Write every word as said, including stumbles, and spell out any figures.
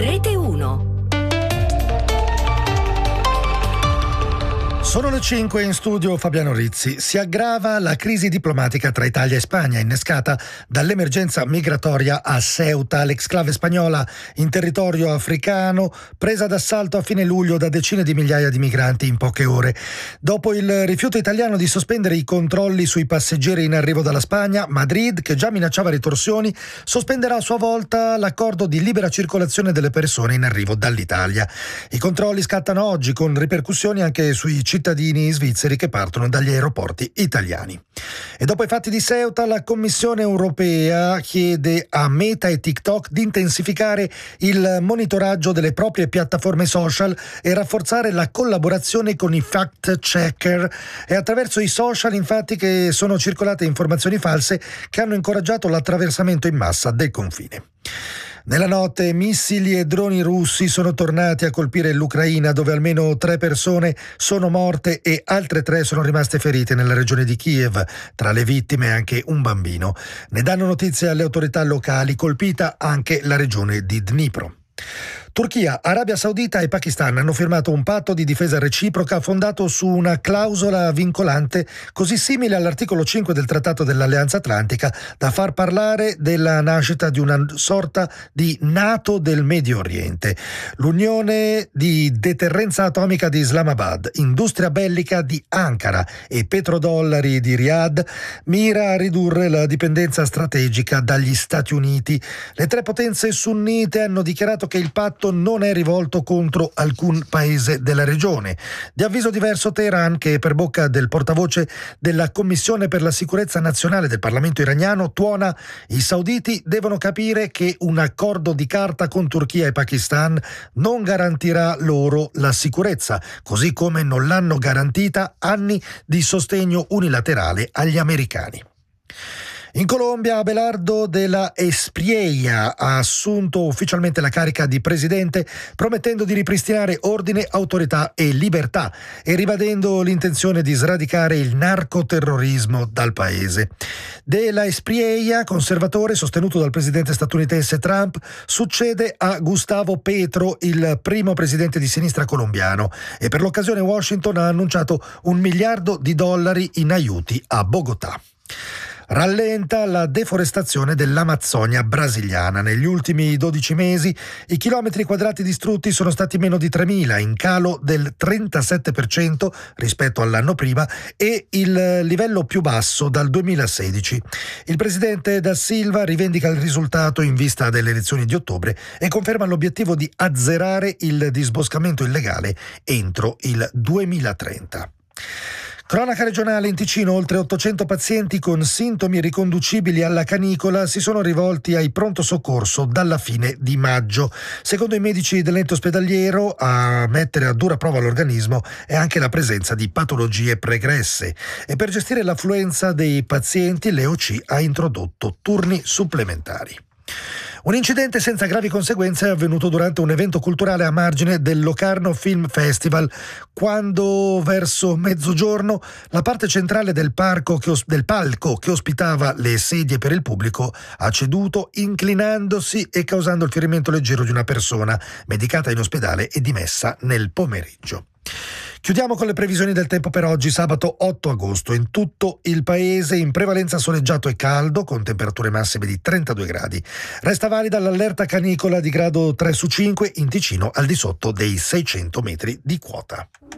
Rete uno. Sono le cinque, in studio Fabiano Rizzi. Si aggrava la crisi diplomatica tra Italia e Spagna, innescata dall'emergenza migratoria a Ceuta, l'exclave spagnola in territorio africano, presa d'assalto a fine luglio da decine di migliaia di migranti in poche ore. Dopo il rifiuto italiano di sospendere i controlli sui passeggeri in arrivo dalla Spagna, Madrid, che già minacciava ritorsioni, sospenderà a sua volta l'accordo di libera circolazione delle persone in arrivo dall'Italia. I controlli scattano oggi, con ripercussioni anche sui cittadini cittadini svizzeri che partono dagli aeroporti italiani. E dopo i fatti di Ceuta, la Commissione europea chiede a Meta e TikTok di intensificare il monitoraggio delle proprie piattaforme social e rafforzare la collaborazione con i fact-checker. È attraverso i social, infatti, che sono circolate informazioni false che hanno incoraggiato l'attraversamento in massa del confine. Nella notte missili e droni russi sono tornati a colpire l'Ucraina, dove almeno tre persone sono morte e altre tre sono rimaste ferite nella regione di Kiev, tra le vittime anche un bambino. Ne danno notizia alle autorità locali, colpita anche la regione di Dnipro. Turchia, Arabia Saudita e Pakistan hanno firmato un patto di difesa reciproca fondato su una clausola vincolante così simile all'articolo cinque del Trattato dell'Alleanza Atlantica da far parlare della nascita di una sorta di NATO del Medio Oriente. L'Unione di deterrenza atomica di Islamabad, industria bellica di Ankara e petrodollari di Riyadh mira a ridurre la dipendenza strategica dagli Stati Uniti. Le tre potenze sunnite hanno dichiarato che il patto non è rivolto contro alcun paese della regione. Di avviso diverso Teheran, che per bocca del portavoce della Commissione per la sicurezza nazionale del Parlamento iraniano tuona: i sauditi devono capire che un accordo di carta con Turchia e Pakistan non garantirà loro la sicurezza, così come non l'hanno garantita anni di sostegno unilaterale agli americani. In Colombia, Abelardo de la Espriella ha assunto ufficialmente la carica di presidente, promettendo di ripristinare ordine, autorità e libertà e ribadendo l'intenzione di sradicare il narcoterrorismo dal paese. De la Espriella, conservatore sostenuto dal presidente statunitense Trump, succede a Gustavo Petro, il primo presidente di sinistra colombiano, e per l'occasione Washington ha annunciato un miliardo di dollari in aiuti a Bogotà. Rallenta la deforestazione dell'Amazzonia brasiliana. Negli ultimi dodici mesi i chilometri quadrati distrutti sono stati meno di tremila, in calo del trentasette per cento rispetto all'anno prima e il livello più basso dal duemilasedici. Il presidente Da Silva rivendica il risultato in vista delle elezioni di ottobre e conferma l'obiettivo di azzerare il disboscamento illegale entro il duemilatrenta. Cronaca regionale: in Ticino oltre ottocento pazienti con sintomi riconducibili alla canicola si sono rivolti ai pronto soccorso dalla fine di maggio. Secondo i medici dell'ente ospedaliero, a mettere a dura prova l'organismo è anche la presenza di patologie pregresse, e per gestire l'affluenza dei pazienti l'E O C ha introdotto turni supplementari. Un incidente senza gravi conseguenze è avvenuto durante un evento culturale a margine del Locarno Film Festival, quando verso mezzogiorno la parte centrale del, parco che os- del palco che ospitava le sedie per il pubblico ha ceduto, inclinandosi e causando il ferimento leggero di una persona, medicata in ospedale e dimessa nel pomeriggio. Chiudiamo con le previsioni del tempo per oggi, sabato otto agosto. In tutto il paese in prevalenza soleggiato e caldo, con temperature massime di trentadue gradi. Resta valida l'allerta canicola di grado tre su cinque, in Ticino al di sotto dei seicento metri di quota.